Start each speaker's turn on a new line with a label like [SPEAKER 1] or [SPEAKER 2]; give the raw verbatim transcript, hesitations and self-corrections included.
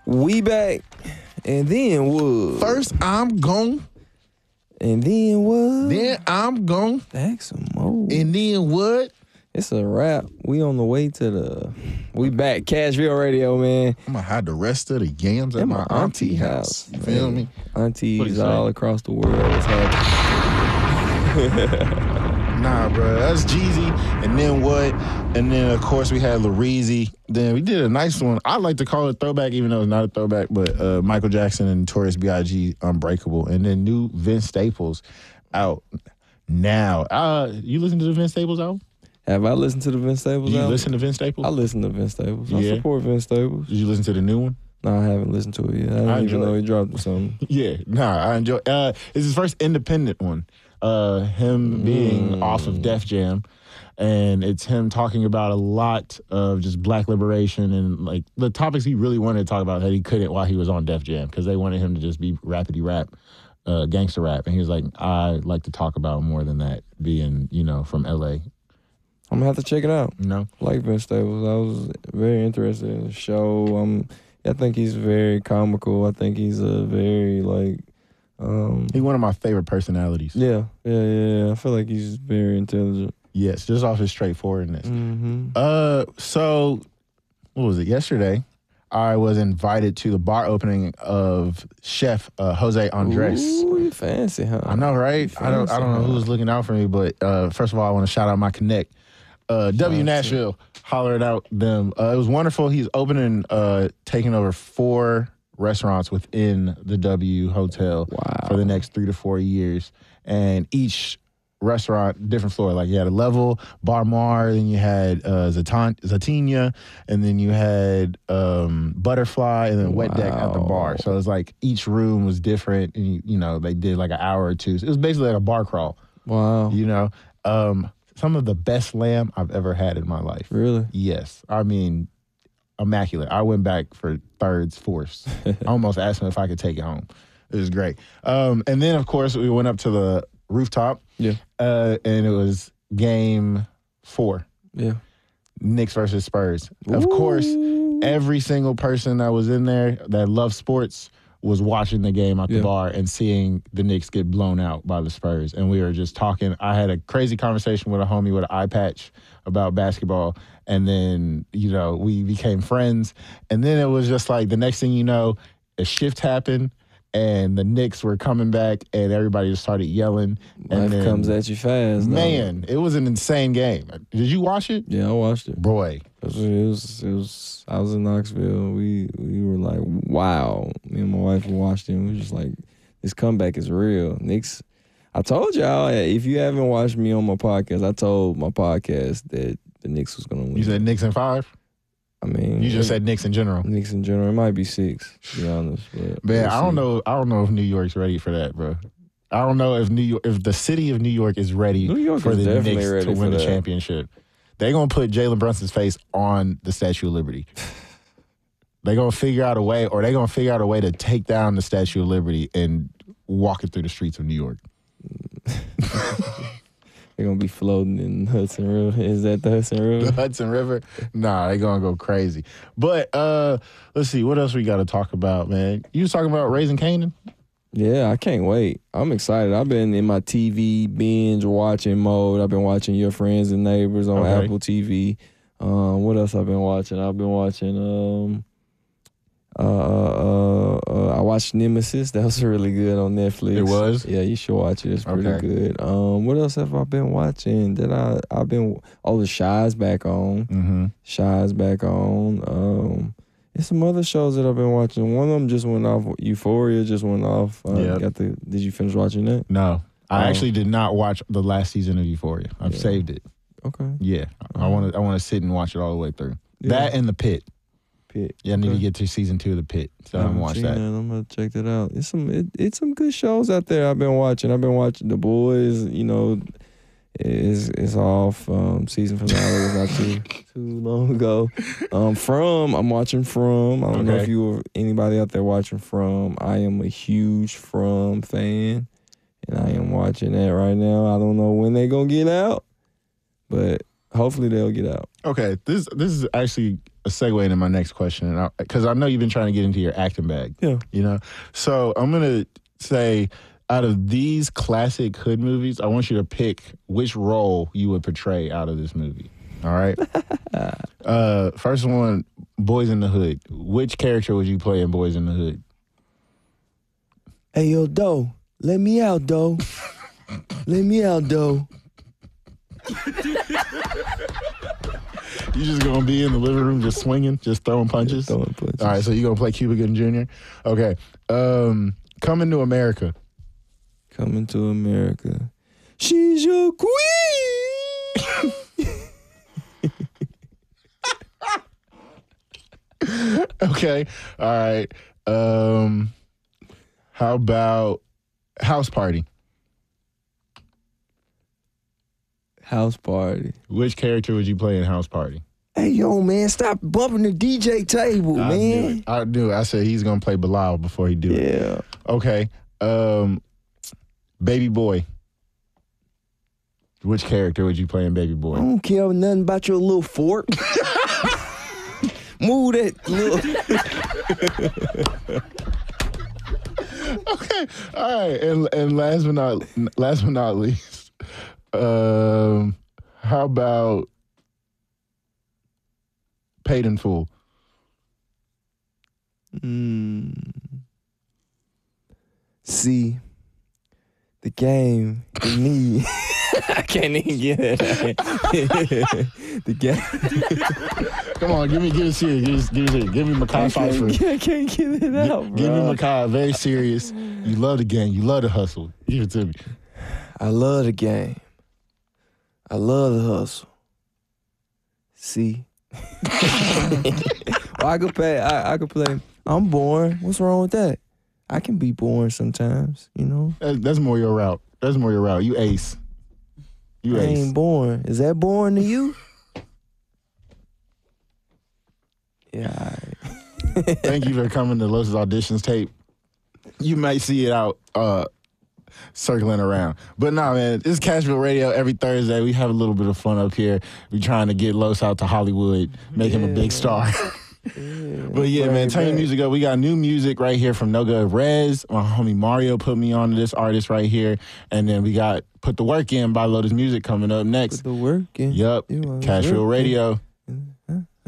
[SPEAKER 1] We back, and then what?
[SPEAKER 2] First, I'm gone.
[SPEAKER 1] And then what?
[SPEAKER 2] Then I'm gone.
[SPEAKER 1] Back some more.
[SPEAKER 2] And then what?
[SPEAKER 1] It's a wrap. We on the way to the. We back. Cashville Radio, man.
[SPEAKER 2] I'm gonna hide the rest of the yams at
[SPEAKER 1] In
[SPEAKER 2] my auntie house. You feel
[SPEAKER 1] man.
[SPEAKER 2] me?
[SPEAKER 1] Aunties all across the world. What's happening?
[SPEAKER 2] Nah, bro. That's Jeezy. And then what? And then, of course, we had Lareezy. Then we did a nice one. I like to call it throwback, even though it's not a throwback, but uh, Michael Jackson and Notorious B I G Unbreakable. And then new Vince Staples out now. Uh, you listen to the Vince Staples album?
[SPEAKER 1] Have I listened to the Vince Staples
[SPEAKER 2] Did you
[SPEAKER 1] album?
[SPEAKER 2] listen to Vince Staples?
[SPEAKER 1] I listen to Vince Staples. I
[SPEAKER 2] Yeah.
[SPEAKER 1] support Vince Staples.
[SPEAKER 2] Did you listen to the new one?
[SPEAKER 1] No, I haven't listened to it yet. I didn't
[SPEAKER 2] I
[SPEAKER 1] even
[SPEAKER 2] enjoy
[SPEAKER 1] know
[SPEAKER 2] it.
[SPEAKER 1] he dropped something.
[SPEAKER 2] Yeah, nah, I enjoy. Uh, it's his first independent one. Uh, him being
[SPEAKER 1] Mm.
[SPEAKER 2] off of Def Jam, and it's him talking about a lot of just Black liberation and like the topics he really wanted to talk about that he couldn't while he was on Def Jam because they wanted him to just be rapidy rap, uh, gangster rap, and he was like, I like to talk about more than that. Being you know from L A,
[SPEAKER 1] I'm gonna have to check it out.
[SPEAKER 2] you know.
[SPEAKER 1] I like Vince Staples. I was very interested in the show. Um, I think he's very comical. I think he's a very like, um,
[SPEAKER 2] He's one of my favorite personalities.
[SPEAKER 1] yeah, yeah, yeah, yeah. I feel like he's very intelligent.
[SPEAKER 2] Yes, just off his straightforwardness.
[SPEAKER 1] Mm-hmm.
[SPEAKER 2] Uh, so what was it? Yesterday, I was invited to the bar opening of Chef uh, Jose Andres.
[SPEAKER 1] Ooh, you fancy, huh?
[SPEAKER 2] I know, right?
[SPEAKER 1] You
[SPEAKER 2] I don't. I don't know
[SPEAKER 1] fancy,
[SPEAKER 2] who's looking out for me, but uh, first of all, I want to shout out my connect, uh, W
[SPEAKER 1] out
[SPEAKER 2] Nashville. Holler it out them. Uh, it was wonderful. He's opening, uh, taking over four restaurants within the W Hotel
[SPEAKER 1] Wow.
[SPEAKER 2] for the next three to four years, and each restaurant different floor. Like you had a level, Bar Mar, then you had uh, Zatan- Zatinia, and then you had um, Butterfly, and then Wet Deck at the bar.
[SPEAKER 1] Wow.
[SPEAKER 2] So it's like each room was different, and you, you know they did like an hour or two. So it was basically like a bar crawl.
[SPEAKER 1] Wow.
[SPEAKER 2] You know, um, some of the best lamb I've ever had in my life.
[SPEAKER 1] Really?
[SPEAKER 2] Yes, I mean immaculate. I went back for thirds, fourths. I almost asked him if I could take it home. It was great. Um, and then of course we went up to the rooftop.
[SPEAKER 1] Yeah.
[SPEAKER 2] Uh, and it was game four,
[SPEAKER 1] Yeah.
[SPEAKER 2] Knicks versus Spurs. Of course,
[SPEAKER 1] Ooh.
[SPEAKER 2] every single person that was in there that loved sports was watching the game at the
[SPEAKER 1] Yeah.
[SPEAKER 2] bar and seeing the Knicks get blown out by the Spurs. And we were just talking. I had a crazy conversation with a homie with an eye patch about basketball. And then, you know, we became friends. And then it was just like the next thing you know, a shift happened. And the Knicks were coming back, and everybody just started yelling. And
[SPEAKER 1] Life
[SPEAKER 2] then,
[SPEAKER 1] comes at you fast. don't it?
[SPEAKER 2] man, it was an insane game. Did you watch it?
[SPEAKER 1] Yeah, I watched it.
[SPEAKER 2] Boy,
[SPEAKER 1] It was, it was, it was, I was in Knoxville. We we were like, wow. Me and my wife watched it. And we were just like, this comeback is real. Knicks, I told y'all, if you haven't watched me on my podcast, I told my podcast that the Knicks was going to win.
[SPEAKER 2] you said Knicks in five?
[SPEAKER 1] I mean,
[SPEAKER 2] You just
[SPEAKER 1] it-
[SPEAKER 2] said Knicks in general.
[SPEAKER 1] Knicks in general. It might be six, to be honest. But
[SPEAKER 2] Man,
[SPEAKER 1] we'll
[SPEAKER 2] I don't
[SPEAKER 1] see.
[SPEAKER 2] know. I don't know if New York's ready for that, bro. I don't know if New York, if the city of New York is ready
[SPEAKER 1] New York
[SPEAKER 2] for
[SPEAKER 1] is
[SPEAKER 2] the
[SPEAKER 1] definitely
[SPEAKER 2] Knicks
[SPEAKER 1] ready
[SPEAKER 2] to
[SPEAKER 1] for
[SPEAKER 2] win the
[SPEAKER 1] that.
[SPEAKER 2] championship. They're gonna put Jalen Brunson's face on the Statue of Liberty. They're gonna figure out a way, or they're gonna figure out a way to take down the Statue of Liberty and walk it through the streets of New York.
[SPEAKER 1] They're going to be floating in Hudson River. Is that the Hudson
[SPEAKER 2] The
[SPEAKER 1] River?
[SPEAKER 2] Hudson River. Nah, they gonna go crazy. But uh let's see, what else we gotta talk about, man? You was talking about Raising Canaan?
[SPEAKER 1] Yeah, I can't wait. I'm excited. I've been in my T V binge watching mode. I've been watching Your Friends and Neighbors on
[SPEAKER 2] Okay.
[SPEAKER 1] Apple T V. Um, what else I've been watching? I've been watching. Um, uh, uh, uh, I watched Nemesis. That was really good on Netflix.
[SPEAKER 2] It was?
[SPEAKER 1] Yeah, you should watch it. It's pretty
[SPEAKER 2] Okay.
[SPEAKER 1] good. Um, what else have I been watching? That I I've been. Oh, the Shy's back on.
[SPEAKER 2] Mm-hmm.
[SPEAKER 1] Shy's back on. Um, there's some other shows that I've been watching. One of them just went off. Euphoria just went off. Uh,
[SPEAKER 2] Yep.
[SPEAKER 1] Got the. Did you finish watching that?
[SPEAKER 2] No. I
[SPEAKER 1] Oh.
[SPEAKER 2] actually did not watch the last season of Euphoria. I've
[SPEAKER 1] Yeah.
[SPEAKER 2] saved it.
[SPEAKER 1] Okay.
[SPEAKER 2] Yeah. I
[SPEAKER 1] Oh.
[SPEAKER 2] wanna I wanna sit and watch it all the way through.
[SPEAKER 1] Yeah.
[SPEAKER 2] That and The Pit.
[SPEAKER 1] Pit.
[SPEAKER 2] Yeah, I need to
[SPEAKER 1] Okay.
[SPEAKER 2] get to season two of The Pit. So I'm
[SPEAKER 1] I
[SPEAKER 2] gonna
[SPEAKER 1] haven't
[SPEAKER 2] watch
[SPEAKER 1] seen
[SPEAKER 2] that.
[SPEAKER 1] I'm gonna check that out. It's some it, it's some good shows out there. I've been watching. I've been watching The Boys. You know, it's it's off. Um, season finale was not too too long ago. Um, From I'm watching From. I don't know
[SPEAKER 2] Okay.
[SPEAKER 1] if you were anybody out there watching From. I am a huge From fan, and I am watching that right now. I don't know when they gonna get out, but hopefully they'll get out.
[SPEAKER 2] Okay, this this is actually a segue into my next question, because I, I know you've been trying to get into your acting bag.
[SPEAKER 1] Yeah.
[SPEAKER 2] You know, so I'm gonna say, out of these classic hood movies, I want you to pick which role you would portray out of this movie. All right. uh, first one, Boys in the Hood. Which character would you play in Boys in the Hood?
[SPEAKER 1] Hey, yo, Doe, let me out, Doe. Let me out, Doe.
[SPEAKER 2] You just gonna be in the living room just swinging, just throwing punches?
[SPEAKER 1] Yeah, throwing punches.
[SPEAKER 2] All right, so you gonna play Cuba Gooding Junior? Okay. Um, Coming to America.
[SPEAKER 1] Coming to America. She's your queen.
[SPEAKER 2] Okay. All right. Um, how about House Party?
[SPEAKER 1] House Party.
[SPEAKER 2] Which character would you play in House Party?
[SPEAKER 1] Hey, yo, man, stop bumping the D J table,
[SPEAKER 2] I
[SPEAKER 1] man.
[SPEAKER 2] knew it. I knew it. I said he's gonna play Bilal before he do it.
[SPEAKER 1] Yeah.
[SPEAKER 2] Okay. Um, Baby Boy. Which character would you play in Baby Boy?
[SPEAKER 1] I don't care nothing about your little fork. Move that little.
[SPEAKER 2] Okay. All right. And and last but not last but not least, um, how about Paid in Full?
[SPEAKER 1] Mm. See, the game, the need. I can't even get it. The game.
[SPEAKER 2] Come on, give me, give it serious. Give, it- give it serious. Give me Makai Pfeiffer.
[SPEAKER 1] I can't get it out, bro.
[SPEAKER 2] Give me Makai, very serious. You love the game. You love the hustle. Give it to me.
[SPEAKER 1] I love the game. I love the hustle. See? Well, I could play, I, I could play, I'm boring. What's wrong with that? I can be boring sometimes, you know?
[SPEAKER 2] That, that's more your route. That's more your route. You ace. You
[SPEAKER 1] I
[SPEAKER 2] ace.
[SPEAKER 1] ain't boring. Is that boring to you? Yeah, all right.
[SPEAKER 2] Thank you for coming to Los's auditions tape. You might see it out uh, circling around. But nah, man, this is Cashville Radio every Thursday. We have a little bit of fun up here. We trying to get Los out to Hollywood, make him a big star.
[SPEAKER 1] Yeah,
[SPEAKER 2] But yeah,
[SPEAKER 1] bring
[SPEAKER 2] man,
[SPEAKER 1] it
[SPEAKER 2] turn your
[SPEAKER 1] back.
[SPEAKER 2] music up. We got new music right here from No Good Rez. My homie Mario put me on to this artist right here. And then we got Put the Work In by Lotus Music coming up next.
[SPEAKER 1] Put the work in.
[SPEAKER 2] Yup,
[SPEAKER 1] You want
[SPEAKER 2] Cashville
[SPEAKER 1] work in.
[SPEAKER 2] Radio.